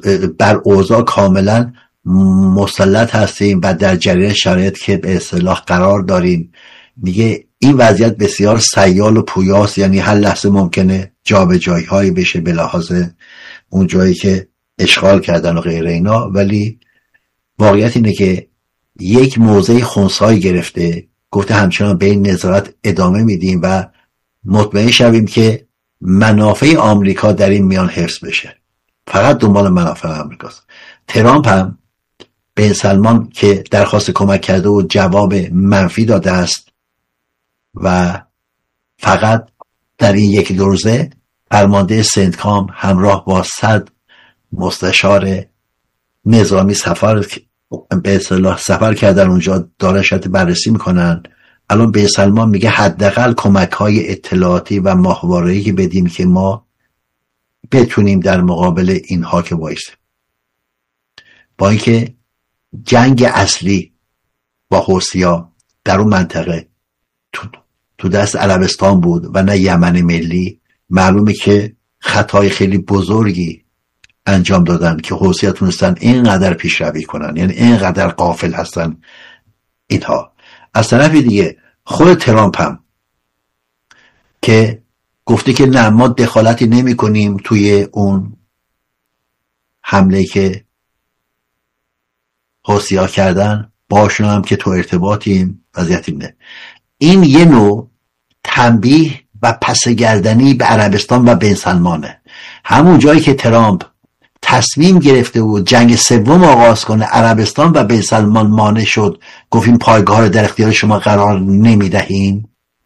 بر اوضاع کاملا مسلط هستیم و در جریان شرایط که به اصطلاح قرار داریم. میگه این وضعیت بسیار سیال و پویاست، یعنی هر لحظه ممکنه جابجایی هایی بشه به لحاظ اون جایی که اشغال کردن و غیره اینا، ولی واقعیت اینه که یک موضع خنثی گرفته، گفته همچنان به این نظارت ادامه میدیم و مطمئن شویم که منافع آمریکا در این میان حفظ بشه. فقط دنبال منافع آمریکاست. ترامپ هم بن سلمان که درخواست کمک کرده و جواب منفی داده است و فقط در این یک دو روزه فرمانده سنتکام همراه با 100 مستشار نظامی به اصطلاح سفر کردن اونجا، دارن شرط بررسی میکنن. الان بن سلمان میگه حداقل کمک‌های اطلاعاتی و ماهواره‌ای که بدیم که ما بتونیم در مقابل اینها که وایسیم. با اینکه جنگ اصلی با حوثی‌ها در اون منطقه تو دست عربستان بود و نه یمن ملی، معلومه که خطای خیلی بزرگی انجام دادن که حوثی‌ها تونستن اینقدر پیشروی کنن، یعنی اینقدر غافل هستن اینها. از طرف دیگه خود ترامپ هم که گفته که نه ما دخالتی نمی کنیم توی اون حمله که حوثی‌ها کردن، باشون هم که تو ارتباطیم، وضعیت اینه. این یه نوع تنبیه و پسگردنی به عربستان و بن سلمانه. همون جایی که ترامپ تصمیم گرفته بود جنگ سوم آغاز کنه، عربستان و بن سلمان مانع شد، گفت این پایگاه رو در اختیار شما قرار نمیدهیم،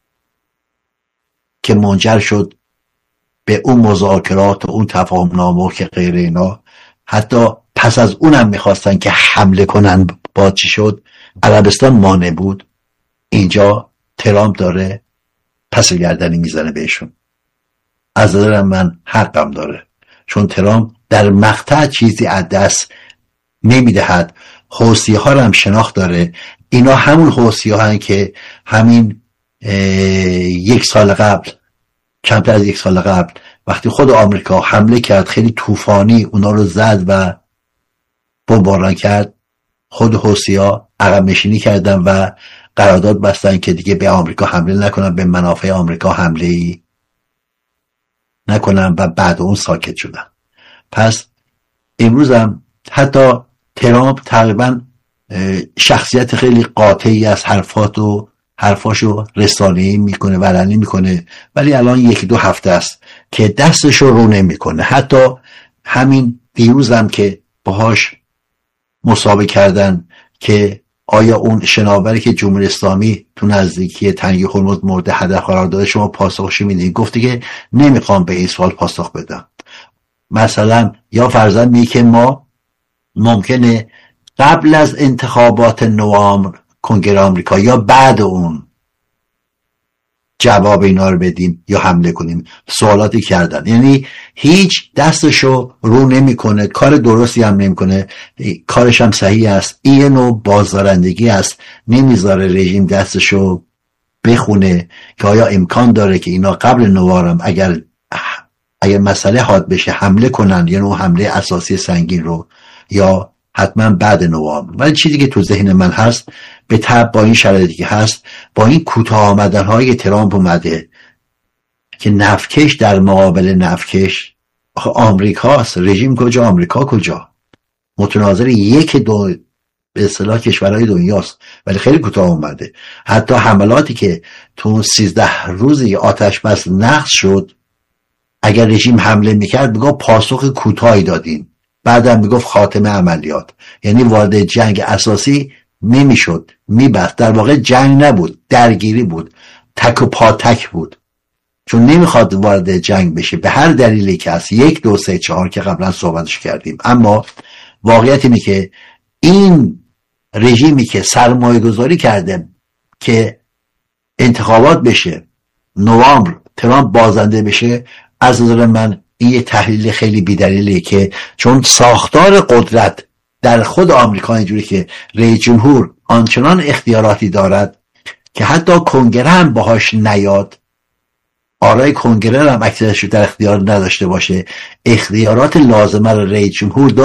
که منجر شد به اون مذاکرات و اون تفاهمنامه که غیر اینا. حتی پس از اونم میخواستن که حمله کنن، با چی شد؟ عربستان مانع بود. اینجا ترامپ داره پس گردنی میزنه بهشون. از نظر من حقم داره، چون ترامپ در مقطع چیزی از دست نمیدهد. حوثی‌ها رو هم شناخت داره. اینا همون حوثی‌ها هستن که همین 1 سال قبل، کمتر از 1 سال قبل، وقتی خود آمریکا حمله کرد خیلی طوفانی اونا رو زد و بمباران کرد، خود حوثی‌ها عقب نشینی کردن و قرارداد بستن که دیگه به آمریکا حمله نکنن، به منافع آمریکا حمله‌ای نکنن و بعد اون ساکت شدن. پس امروز هم حتی ترامپ تقریبا شخصیت خیلی قاطعی از حرفاشو رسانه‌ای میکنه و علنی میکنه، ولی الان 1-2 هفته است که دستشو رو نمیکنه. حتی همین دیروز هم که باهاش مسابقه کردن که آیا اون شناوری که جمهوری اسلامی تو نزدیکی تنگه هرمز مورد هدف قرار داده شما پاسخش میدین، گفته که نمیخوام به این سوال پاسخ بدم. مثلا یا فرضاً میگه که ما ممکنه قبل از انتخابات نوامبر کنگره آمریکا یا بعد اون جواب اینا رو بدیم یا حمله کنیم. سوالاتی کردن، یعنی هیچ دستشو رو نمیکنه، کار درستی هم نمیکنه، کارش هم صحیح است. این نوع بازدارندگی است. نمیذاره رژیم دستشو بخونه که آیا امکان داره که اینا قبل نوامبر اگر مسئله حاد بشه حمله کنن، یا نوع حمله اساسی سنگین رو، یا حتما بعد نوامبر. ولی چیزی که تو ذهن من هست، به تبع با این شرایطی که هست، با این کوتاه آمدن‌های ترامپ اومده که نفکش در مقابل نفکش. آخه آمریکاست، رژیم کجا، آمریکا کجا؟ متناظر 1-2 به اصطلاح کشورهای دنیاست، ولی خیلی کوتاه اومده. حتی حملاتی که تو 13 روزی آتش بس نقض شد، اگر رژیم حمله میکرد بگو پاسخ کوتاهی دادیم، بعدم میگفت خاتمه عملیات، یعنی وارد جنگ اساسی نمیشد، میبست. در واقع جنگ نبود، درگیری بود، تک و پاتک بود، چون نمیخواد وارد جنگ بشه به هر دلیلی که هست، 1 2 3 4 که قبلا صحبتش کردیم. اما واقعیت اینه که این رژیمی که سرمایه گذاری کرده که انتخابات بشه، نوامبر ترامپ بازنده بشه، از نظر من این یه تحلیل خیلی بی‌دلیلیه، که چون ساختار قدرت در خود آمریکا اینجوری که رئیس جمهور آنچنان اختیاراتی دارد که حتی کنگره هم باهاش نیاد، آرای کنگره هم اکثرش در اختیار نداشته باشه، اختیارات لازمه رو رئیس جمهور